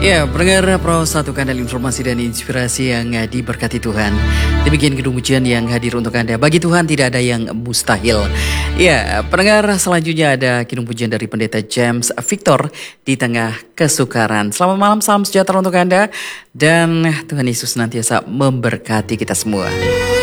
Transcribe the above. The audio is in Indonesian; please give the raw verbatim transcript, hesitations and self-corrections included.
Ya, pendengar Pro satu kandang informasi dan inspirasi yang eh, diberkati Tuhan. Demikian gedung ujian yang hadir untuk Anda. Bagi Tuhan tidak ada yang mustahil. Ya, pendengar selanjutnya ada kidung pujian dari Pendeta James Victor di tengah kesukaran. Selamat malam, salam sejahtera untuk Anda. Dan Tuhan Yesus senantiasa memberkati kita semua.